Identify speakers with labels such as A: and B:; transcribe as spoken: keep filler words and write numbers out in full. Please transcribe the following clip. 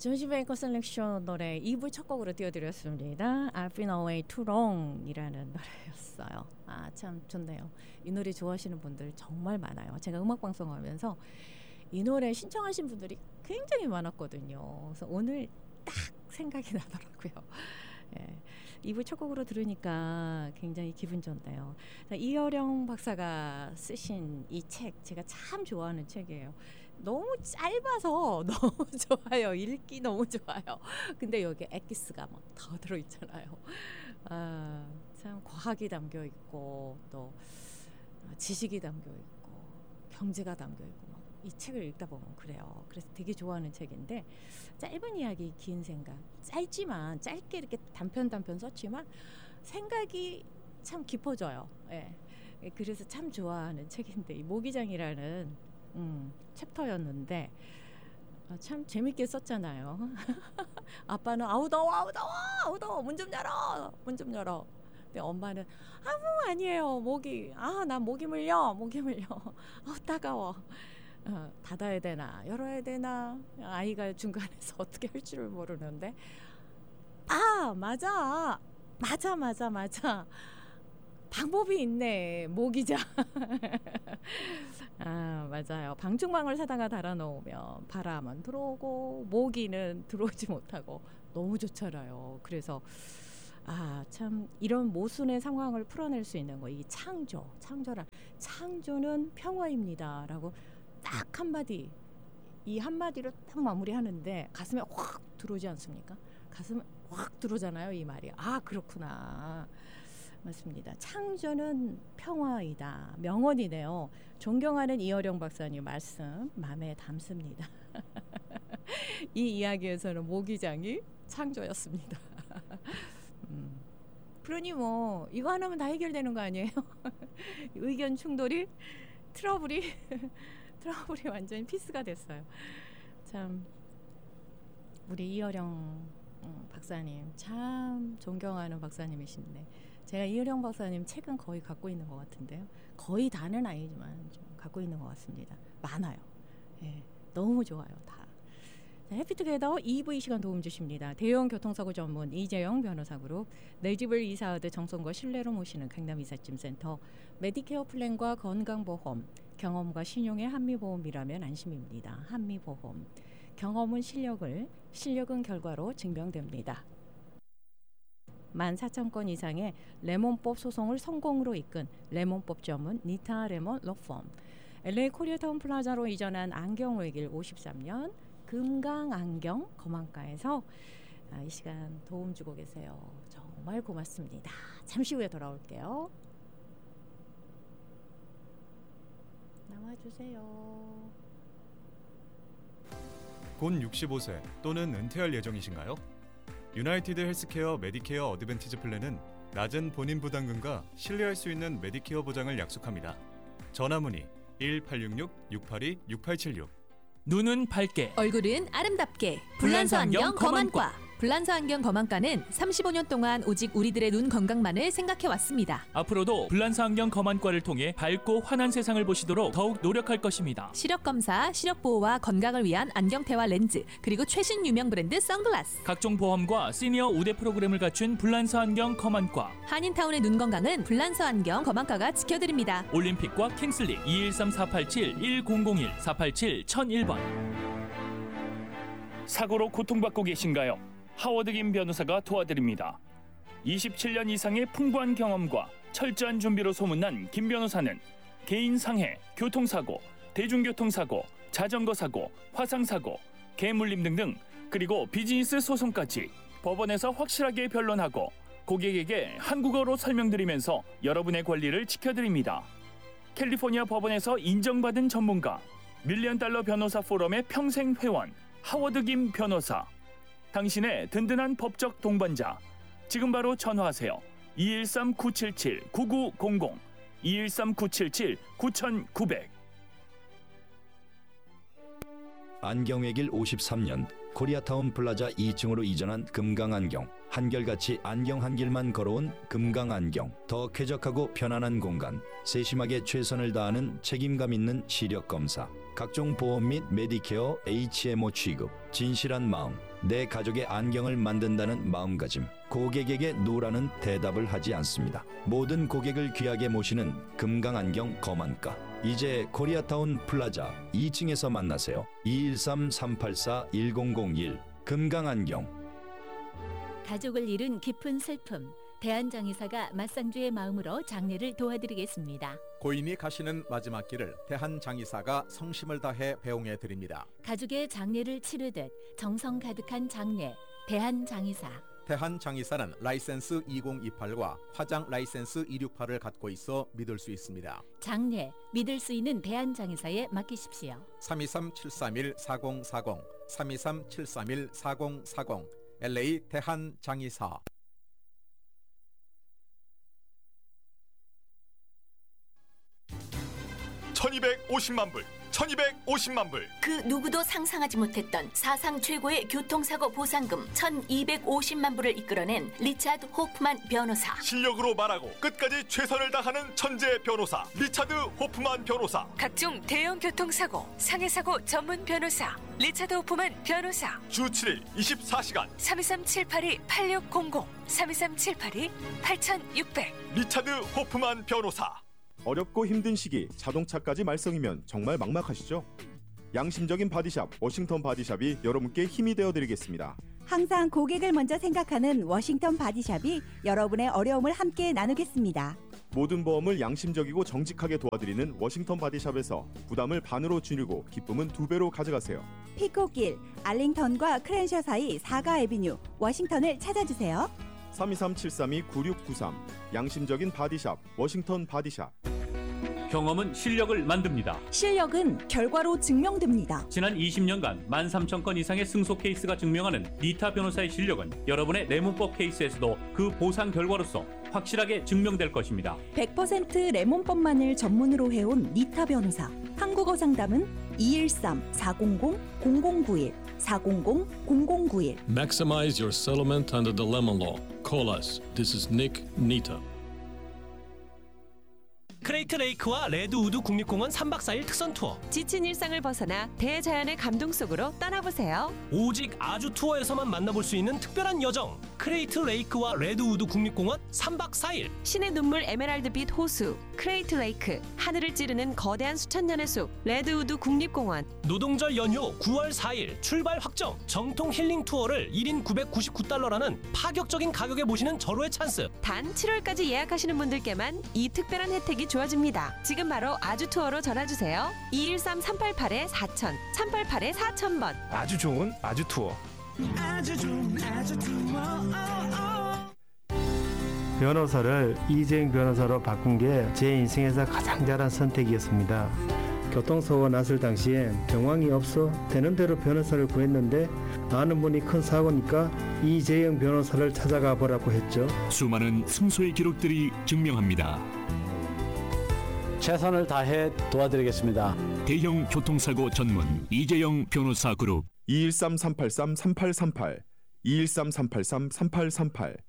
A: 조지 베이커 셀렉션 노래 이 부 첫 곡으로 띄워드렸습니다. I've been away too long 이라는 노래였어요. 아, 참 좋네요. 이 노래 좋아하시는 분들 정말 많아요. 제가 음악방송하면서 이 노래 신청하신 분들이 굉장히 많았거든요. 그래서 오늘 딱 생각이 나더라고요. 예, 이 부 첫 곡으로 들으니까 굉장히 기분 좋네요. 자, 이어령 박사가 쓰신 이 책 제가 참 좋아하는 책이에요. 너무 짧아서 너무 좋아요. 읽기 너무 좋아요. 근데 여기 엑기스가 막 더 들어있잖아요. 아, 참 과학이 담겨 있고 또 지식이 담겨 있고 경제가 담겨 있고 막 이 책을 읽다 보면 그래요. 그래서 되게 좋아하는 책인데 짧은 이야기 긴 생각 짧지만 짧게 이렇게 단편 단편 썼지만 생각이 참 깊어져요. 예. 그래서 참 좋아하는 책인데 이 모기장이라는 음, 챕터였는데 아, 참 재밌게 썼잖아요. 아빠는 아우 더워 아우 더워 아우 더워 문 좀 열어 문 좀 열어. 근데 엄마는 아무 아니에요 모기 아 나 모기 물려 모기 물려 아 따가워. 어, 닫아야 되나 열어야 되나 아이가 중간에서 어떻게 할 줄을 모르는데 아 맞아 맞아 맞아 맞아 방법이 있네 모기장. 아 맞아요. 방충망을 사다가 달아놓으면 바람은 들어오고 모기는 들어오지 못하고 너무 좋잖아요. 그래서 아 참 이런 모순의 상황을 풀어낼 수 있는 거 이 창조 창조란 창조는 평화입니다 라고 딱 한마디 이 한마디로 딱 마무리하는데 가슴에 확 들어오지 않습니까? 가슴에 확 들어오잖아요 이 말이. 아 그렇구나. 맞습니다. 창조는 평화이다. 명언이네요. 존경하는 이어령 박사님 말씀 마음에 담습니다. 이 이야기에서는 모기장이 창조였습니다. 음. 그러니 뭐 이거 하나면 다 해결되는 거 아니에요? 의견 충돌이 트러블이 트러블이 완전히 피스가 됐어요. 참 우리 이어령 박사님 참 존경하는 박사님이신데 제가 이어령 박사님 책은 거의 갖고 있는 것 같은데요. 거의 다는 아니지만 좀 갖고 있는 것 같습니다. 많아요. 예, 너무 좋아요 다. 자, 해피투게더 이 부 이 시간 도움 주십니다. 대형 교통사고 전문 이재영 변호사 그룹, 내 집을 이사하듯 정성과 신뢰로 모시는 강남 이삿짐센터, 메디케어 플랜과 건강보험, 경험과 신용의 한미보험이라면 안심입니다. 한미보험. 경험은 실력을, 실력은 결과로 증명됩니다. 만 사천 건 이상의 레몬법 소송을 성공으로 이끈 레몬법 전문 니타 레몬 로펌, 엘에이 코리아타운 플라자로 이전한 안경외길 오십삼 년 금강안경 검안과에서 아, 이 시간 도움 주고 계세요. 정말 고맙습니다. 잠시 후에 돌아올게요. 나와주세요.
B: 곧 육십오 세 또는 은퇴할 예정이신가요? 유나이티드 헬스케어 메디케어 어드밴티지 플랜은 낮은 본인 부담금과 신뢰할 수 있는 메디케어 보장을 약속합니다. 전화문의 일 팔육육 육팔이 육팔칠육.
C: 눈은 밝게,
D: 얼굴은 아름답게. 불란서 안경 검안과. 불란서 안경 검안과는 삼십오 년 동안 오직 우리들의 눈 건강만을 생각해왔습니다.
C: 앞으로도 불란서 안경 검안과를 통해 밝고 환한 세상을 보시도록 더욱 노력할 것입니다.
D: 시력검사, 시력보호와 건강을 위한 안경테와 렌즈, 그리고 최신 유명 브랜드 선글라스,
C: 각종 보험과 시니어 우대 프로그램을 갖춘 불란서 안경 검안과.
D: 한인타운의 눈 건강은 불란서 안경 검안과가 지켜드립니다.
C: 올림픽과 킹슬리 이일삼 사팔칠 일공공일 사팔칠 천일 번. 사고로 고통받고 계신가요? 하워드 김 변호사가 도와드립니다. 이십칠 년 이상의 풍부한 경험과 철저한 준비로 소문난 김 변호사는 개인 상해, 교통사고, 대중교통사고, 자전거 사고, 화상사고, 개물림 등등, 그리고 비즈니스 소송까지 법원에서 확실하게 변론하고 고객에게 한국어로 설명드리면서 여러분의 권리를 지켜드립니다. 캘리포니아 법원에서 인정받은 전문가, 밀리언 달러 변호사 포럼의 평생 회원 하워드 김 변호사. 당신의 든든한 법적 동반자. 지금 바로 전화하세요. 이일삼 구칠칠 구구공공 이일삼 구칠칠 구구공공.
E: 안경외길 오십삼 년 코리아타운 플라자 이 층으로 이전한 금강안경. 한결같이 안경 한 길만 걸어온 금강안경. 더 쾌적하고 편안한 공간. 세심하게 최선을 다하는 책임감 있는 시력검사. 각종 보험 및 메디케어 에이치엠오 취급, 진실한 마음, 내 가족의 안경을 만든다는 마음가짐, 고객에게 노라는 대답을 하지 않습니다. 모든 고객을 귀하게 모시는 금강안경 거만가. 이제 코리아타운 플라자 이 층에서 만나세요. 이일삼 삼팔사 일공공일 금강안경.
F: 가족을 잃은 깊은 슬픔, 대한장의사가 맞상주의 마음으로 장례를 도와드리겠습니다.
G: 고인이 가시는 마지막 길을 대한장의사가 성심을 다해 배웅해 드립니다.
F: 가족의 장례를 치르듯 정성 가득한 장례, 대한장의사.
G: 대한장의사는 라이센스 이공이팔과 화장 라이센스 이육팔을 갖고 있어 믿을 수 있습니다.
F: 장례, 믿을 수 있는 대한장의사에 맡기십시오.
G: 삼이삼 칠삼일 사공사공, 삼이삼 칠삼일 사공사공, 엘에이 대한장의사.
H: 천이백오십만 불, 천이백오십만 불.
I: 그 누구도 상상하지 못했던 사상 최고의 교통사고 보상금 천이백오십만 불을 이끌어낸 리차드 호프만 변호사.
H: 실력으로 말하고 끝까지 최선을 다하는 천재 변호사 리차드 호프만 변호사.
J: 각종 대형 교통사고, 상해사고 전문 변호사 리차드 호프만 변호사.
H: 주 칠 일 이십사 시간
J: 삼이삼 칠팔이 팔육공공, 삼이삼 칠팔이 팔육백.
H: 리차드 호프만 변호사.
K: 어렵고 힘든 시기 자동차까지 말썽이면 정말 막막하시죠? 양심적인 바디샵 워싱턴 바디샵이 여러분께 힘이 되어드리겠습니다.
L: 항상 고객을 먼저 생각하는 워싱턴 바디샵이 여러분의 어려움을 함께 나누겠습니다.
K: 모든 보험을 양심적이고 정직하게 도와드리는 워싱턴 바디샵에서 부담을 반으로 줄이고 기쁨은 두 배로 가져가세요.
L: 피코길, 알링턴과 크랜셔 사이 사가 애비뉴 워싱턴을 찾아주세요.
K: 삼이삼 칠삼이 구육구삼 양심적인 바디샵 워싱턴 바디샵.
M: 경험은 실력을 만듭니다.
L: 실력은 결과로 증명됩니다.
M: 지난 이십 년간 만 삼천 건 이상의 승소 케이스가 증명하는 니타 변호사의 실력은 여러분의 레몬법 케이스에서도 그 보상 결과로서 확실하게 증명될 것입니다.
L: 백 퍼센트 레몬법만을 전문으로 해온 니타 변호사. 한국어 상담은 이일삼 사공공 공공구일, 사공공 공공구일.
N: Maximize your settlement under the lemon law. Call us. This is Nick Nita.
O: 크레이트 레이크와 레드우드 국립공원 삼 박 사 일 특선 투어.
J: 지친 일상을 벗어나 대자연의 감동 속으로 떠나보세요.
O: 오직 아주 투어에서만 만나볼 수 있는 특별한 여정. 크레이트 레이크와 레드우드 국립공원 삼 박 사 일.
J: 신의 눈물 에메랄드빛 호수, 크레이트 레이크, 하늘을 찌르는 거대한 수천 년의 숲, 레드우드 국립공원.
O: 노동절 연휴 구월 사 일 출발 확정. 정통 힐링 투어를 일 인 구백구십구 달러라는 파격적인 가격에 모시는 절호의 찬스.
J: 단 칠월까지 예약하시는 분들께만 이 특별한 혜택이 주어집니다. 지금 바로 아주 투어로 전화주세요. 이일삼 삼팔팔 사천, 삼팔팔 사천 번.
P: 아주 좋은 아주 투어.
Q: 아주 좋은 아주 투어.
R: 변호사를 이재용 변호사로 바꾼 게 제 인생에서 가장 잘한 선택이었습니다. 교통사고 났을 당시엔 정황이 없어 되는 대로 변호사를 구했는데 아는 분이 큰 사고니까 이재용 변호사를 찾아가 보라고 했죠.
S: 수많은 승소의 기록들이 증명합니다.
T: 최선을 다해 도와드리겠습니다.
S: 대형 교통사고 전문 이재용 변호사 그룹.
K: 이일삼 삼팔삼 삼팔삼팔, 이일삼 삼팔삼 삼팔삼팔.